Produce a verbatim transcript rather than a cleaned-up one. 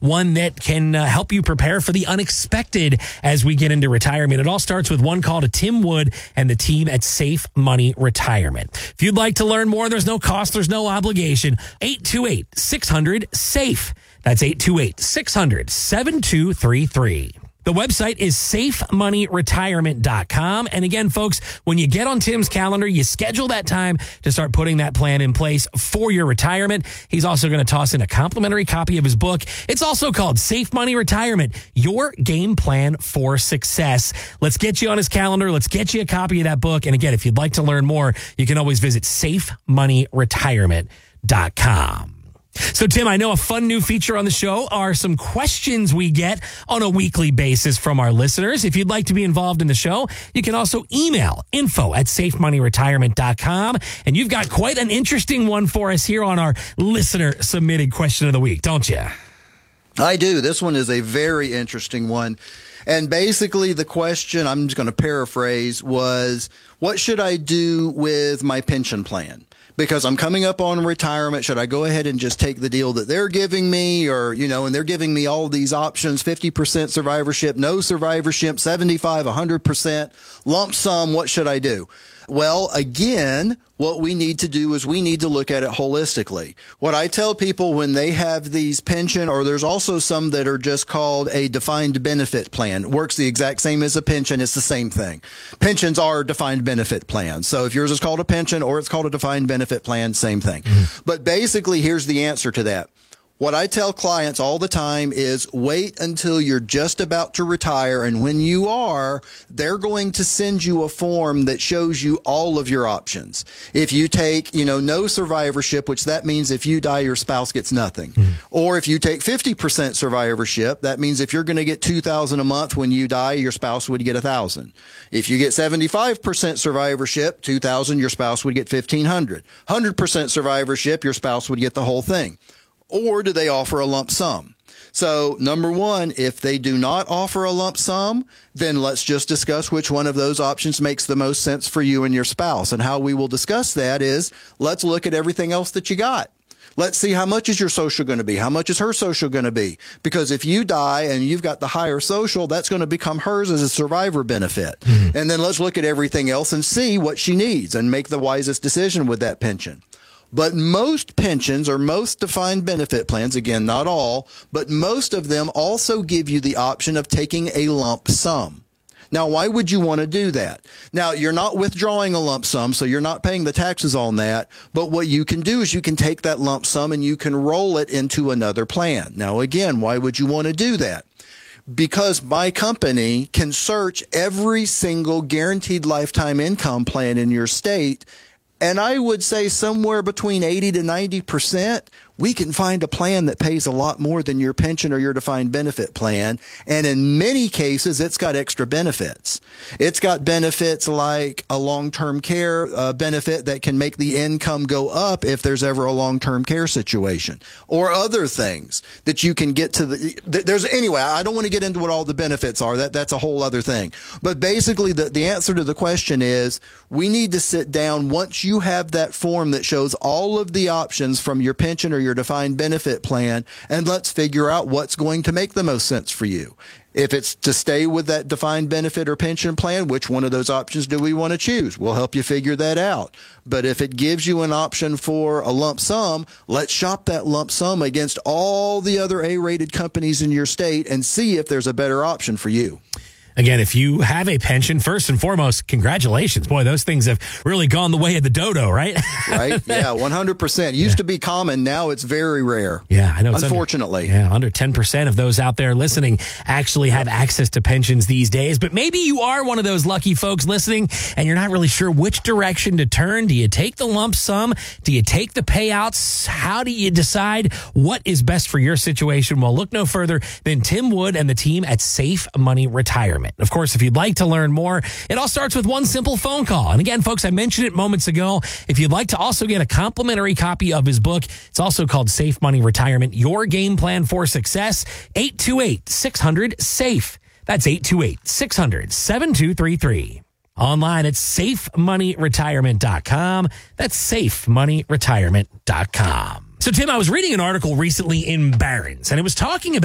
one that can uh, help you prepare for the unexpected as we get into retirement. It all starts with one call to Tim Wood and the team at Safe Money Retirement. If you'd like to learn more, there's no cost, there's no obligation. eight two eight, six hundred, SAFE. That's eight two eight, six hundred, seven two three three. The website is safe money retirement dot com. And again, folks, when you get on Tim's calendar, you schedule that time to start putting that plan in place for your retirement. He's also going to toss in a complimentary copy of his book. It's also called Safe Money Retirement, Your Game Plan for Success. Let's get you on his calendar. Let's get you a copy of that book. And again, if you'd like to learn more, you can always visit safe money retirement dot com. So, Tim, I know a fun new feature on the show are some questions we get on a weekly basis from our listeners. If you'd like to be involved in the show, you can also email info at safe money retirement dot com. And you've got quite an interesting one for us here on our listener-submitted question of the week, don't you? I do. This one is a very interesting one. And basically the question, I'm just going to paraphrase, was what should I do with my pension plan? Because I'm coming up on retirement, should I go ahead and just take the deal that they're giving me? Or, you know, and they're giving me all these options, fifty percent survivorship, no survivorship, seventy-five, one hundred percent, lump sum, what should I do? Well, again, what we need to do is we need to look at it holistically. What I tell people when they have these pension, or there's also some that are just called a defined benefit plan, works the exact same as a pension. It's the same thing. Pensions are defined benefit plans. So if yours is called a pension or it's called a defined benefit plan, same thing. Mm-hmm. But basically, here's the answer to that. What I tell clients all the time is wait until you're just about to retire. And when you are, they're going to send you a form that shows you all of your options. If you take, you know, no survivorship, which that means if you die, your spouse gets nothing. Mm-hmm. Or if you take fifty percent survivorship, that means if you're going to get two thousand dollars a month when you die, your spouse would get one thousand dollars. If you get seventy-five percent survivorship, two thousand dollars, your spouse would get fifteen hundred dollars. one hundred percent survivorship, your spouse would get the whole thing. Or do they offer a lump sum? So, number one, if they do not offer a lump sum, then let's just discuss which one of those options makes the most sense for you and your spouse. And how we will discuss that is let's look at everything else that you got. Let's see how much is your social going to be? How much is her social going to be? Because if you die and you've got the higher social, that's going to become hers as a survivor benefit. Mm-hmm. And then let's look at everything else and see what she needs and make the wisest decision with that pension. But most pensions or most defined benefit plans, again, not all, but most of them also give you the option of taking a lump sum. Now, why would you want to do that? Now, you're not withdrawing a lump sum, so you're not paying the taxes on that. But what you can do is you can take that lump sum and you can roll it into another plan. Now, again, why would you want to do that? Because my company can search every single guaranteed lifetime income plan in your state. And I would say somewhere between eighty to ninety percent, we can find a plan that pays a lot more than your pension or your defined benefit plan. And in many cases, it's got extra benefits. It's got benefits like a long-term care uh, benefit that can make the income go up if there's ever a long-term care situation, or other things that you can get to the, there's anyway, I don't want to get into what all the benefits are. That that's a whole other thing. But basically the, the answer to the question is we need to sit down once you have that form that shows all of the options from your pension or your defined benefit plan, and let's figure out what's going to make the most sense for you. If it's to stay with that defined benefit or pension plan, which one of those options do we want to choose? We'll help you figure that out. But if it gives you an option for a lump sum, let's shop that lump sum against all the other A-rated companies in your state and see if there's a better option for you. Again, if you have a pension, first and foremost, congratulations. Boy, those things have really gone the way of the dodo, right? Right? Yeah, one hundred percent. Used yeah. to be common. Now it's very rare. Yeah, I know. Unfortunately. Under, yeah, under ten percent of those out there listening actually have access to pensions these days. But maybe you are one of those lucky folks listening and you're not really sure which direction to turn. Do you take the lump sum? Do you take the payouts? How do you decide what is best for your situation? Well, look no further than Tim Wood and the team at Safe Money Retirement. Of course, if you'd like to learn more, it all starts with one simple phone call. And again, folks, I mentioned it moments ago. If you'd like to also get a complimentary copy of his book, it's also called Safe Money Retirement, Your Game Plan for Success, eight two eight, six hundred, SAFE. That's eight two eight, six hundred, seven two three three. Online at safe money retirement dot com. That's safe money retirement dot com. So, Tim, I was reading an article recently in Barron's, and it was talking about